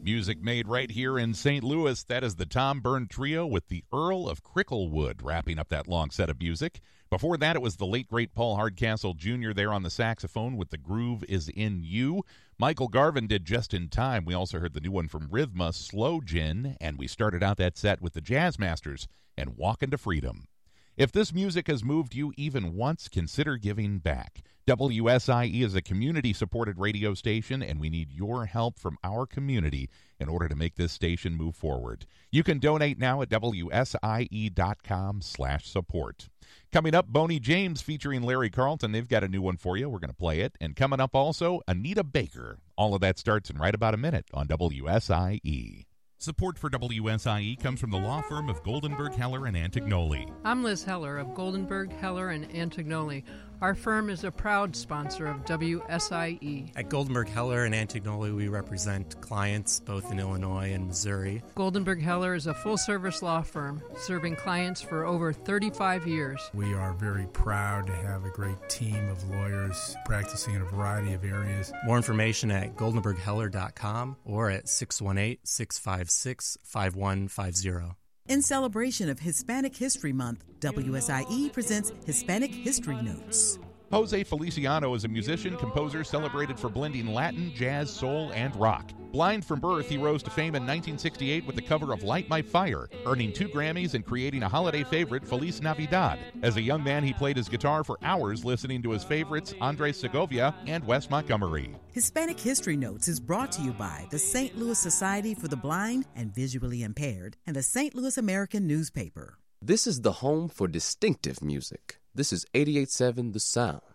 Music made right here in St. Louis. That is the Tom Byrne Trio with the Earl of Cricklewood wrapping up that long set of music. Before that, it was the late, great Paul Hardcastle Jr. there on the saxophone with The Groove Is In You. Michael Garvin did Just in Time. We also heard the new one from Rhythma, Slow Gin, and we started out that set with the Jazz Masters and Walkin' to Freedom. If this music has moved you even once, consider giving back. WSIE is a community-supported radio station, and we need your help from our community in order to make this station move forward. You can donate now at WSIE.com/support. Coming up, Boney James featuring Larry Carlton. They've got a new one for you. We're going to play it. And coming up also, Anita Baker. All of that starts in right about a minute on WSIE. Support for WSIE comes from the law firm of Goldenberg, Heller, and Antignoli. I'm Liz Heller of Goldenberg, Heller, and Antignoli. Our firm is a proud sponsor of WSIE. At Goldenberg, Heller, and Antignoli, we represent clients both in Illinois and Missouri. Goldenberg, Heller is a full-service law firm serving clients for over 35 years. We are very proud to have a great team of lawyers practicing in a variety of areas. More information at goldenbergheller.com or at 618-656-5150. In celebration of Hispanic History Month, WSIE presents Hispanic History Notes. Jose Feliciano is a musician, composer celebrated for blending Latin, jazz, soul, and rock. Blind from birth, he rose to fame in 1968 with the cover of Light My Fire, earning 2 Grammys and creating a holiday favorite, Feliz Navidad. As a young man, he played his guitar for hours listening to his favorites, Andres Segovia and Wes Montgomery. Hispanic History Notes is brought to you by the St. Louis Society for the Blind and Visually Impaired and the St. Louis American Newspaper. This is the home for distinctive music. This is 88.7 The Sound.